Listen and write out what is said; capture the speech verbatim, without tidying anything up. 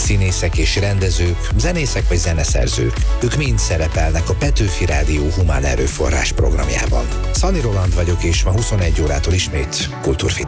színészek és rendezők, zenészek vagy zeneszerzők. Ők mind szerepelnek a Petőfi Rádió Humán Erőforrás programjában. Szani Roland vagyok, és ma huszonegy órától ismét Kultúrfit.